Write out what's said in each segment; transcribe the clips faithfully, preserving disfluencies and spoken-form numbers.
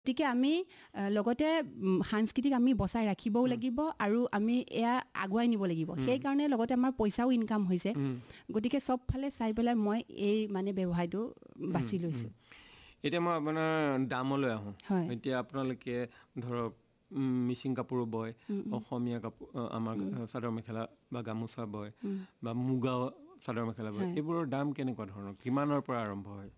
গতিকে আমি লগতে সাংস্কৃতিক আমি বচাই ৰাখিবও লাগিব আৰু আমি এয়া আগুৱাই নিব লাগিব সেই কাৰণে লগতে আমাৰ পইচাও ইনকাম হৈছে গতিকে সব ফালে চাই পেলাই মই এই মানে ব্যৱসায়টো বাছি লৈছো এতিয়া মই আপোনাৰ দামলৈ আহোঁ এতিয়া আপোনালোকে ধৰক মিচিং কাপোৰ বয় অসমীয়া কাপোৰ আমাৰ চাদৰ মেখেলা বা গামোচা বয় বা মুগা চাদৰ মেখেলা বয় এইবোৰৰ দাম কেনেকুৱা ধৰণৰ কিমানৰ পৰা আৰম্ভ হয়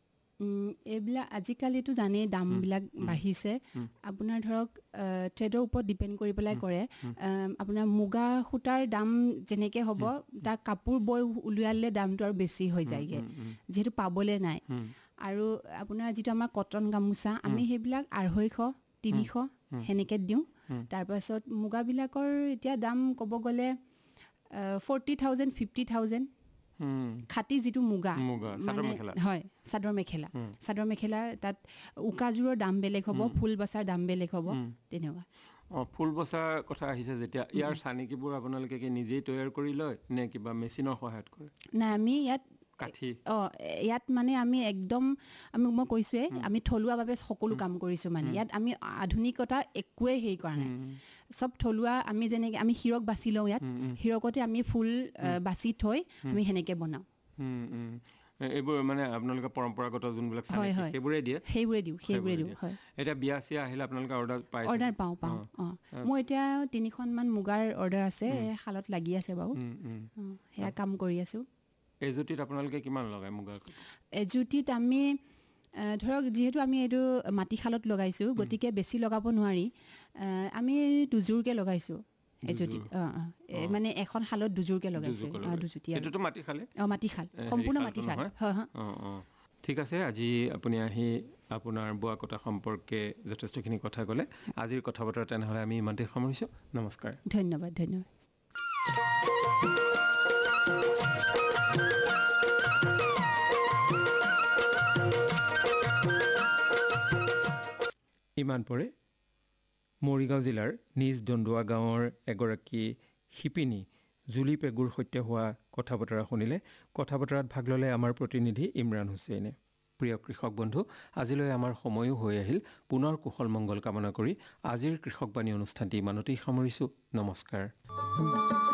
এইবিলাক আজিকালিতো জানেই দামবিলাক বাঢ়িছে আপোনাৰ ধৰক ট্ৰেডৰ ওপৰত ডিপেণ্ড কৰি পেলাই কৰে আপোনাৰ মুগা সূতাৰ দাম যেনেকৈ হ'ব তাৰ কাপোৰ বৈ উলিয়ালে দামটো আৰু বেছি হৈ যায়গৈ যিহেতু পাবলৈ নাই আৰু আপোনাৰ যিটো আমাৰ কটন গামোচা আমি সেইবিলাক আঢ়ৈশ তিনিশ সেনেকৈ দিওঁ তাৰপাছত মুগাবিলাকৰ এতিয়া দাম ক'ব গ'লে ফৰ্টি থাউজেণ্ড ফিফটি থাউজেণ্ড খাটি যিটো মুগা মানে হয় চাদৰ মেখেলা চাদৰ মেখেলা তাত উকাযোৰৰ দাম বেলেগ হ'ব ফুল বচাৰ দাম বেলেগ হ'ব তেনেকুৱা অঁ ফুল বচাৰ কথা আহিছে যেতিয়া ইয়াৰ চানিকিবোৰ আপোনালোকে কি নিজেই তৈয়াৰ কৰি লয় নে কিবা মেচিনৰ সহায়ত কৰে নাই আমি ইয়াত কাঠি অঁ ইয়াত মানে আমি একদম আমি মই কৈছোঁৱে আমি থলুৱাভাৱে সকলো কাম কৰিছোঁ মানে ইয়াত আমি আধুনিকতা একোৱেই হেৰি কৰা নাই চব থলুৱা আমি যেনেকৈ আমি হিৰক বাছি লওঁ ইয়াত হিৰকতে আমি ফুল বাছি থৈ আমি সেনেকৈ বনাওঁ এইবোৰ মানে আপোনালোকে পৰম্পৰাগত যোনবিলাক সেইবোৰে দিয়ে সেইবোৰে দিওঁ সেইবোৰে দিওঁ হয় এতিয়া বিয়া চিয়া আহিলে আপোনালোকে অৰ্ডাৰ পায় অৰ্ডাৰ পাওঁ পাওঁ অঁ মোৰ এতিয়া তিনিখনমান মুগাৰ অৰ্ডাৰ আছে শালত লাগি আছে বাৰু সেয়া কাম কৰি আছোঁ এজুতিত আপোনালোকে কিমান লগায় মুগাৰ এজুতিত আমি ধৰক যিহেতু আমি এইটো মাটিশালত লগাইছোঁ গতিকে বেছি লগাব নোৱাৰি আমি দুযোৰকৈ লগাইছোঁ এজুতিত অঁ অঁ মানে এখন শালত দুযোৰকৈ লগাইছোঁ অঁ দুজুতি এইটোতো মাটিশালে অঁ মাটিশাল সম্পূৰ্ণ মাটিশাল হয় হয় অঁ অঁ ঠিক আছে আজি আপুনি আহি আপোনাৰ বোৱা কটা সম্পৰ্কে যথেষ্টখিনি কথা ক'লে আজিৰ কথা বতৰা তেনেহ'লে আমি ইমানতে সামৰিছোঁ নমস্কাৰ ধন্যবাদ ধন্যবাদ ইমান পৰে মৰিগাঁও জিলাৰ নিজ দণ্ডুৱা গাঁৱৰ এগৰাকী শিপিনী জুলি পেগুৰ সৈতে হোৱা কথা বতৰা শুনিলে কথা বতৰাত ভাগ ল'লে আমাৰ প্ৰতিনিধি ইমৰান হুছেইনে প্ৰিয় কৃষক বন্ধু আজিলৈ আমাৰ সময়ো হৈ আহিল পুনৰ কুশল মংগল কামনা কৰি আজিৰ কৃষকবাণী অনুষ্ঠানটি ইমানতেই সামৰিছোঁ নমস্কাৰ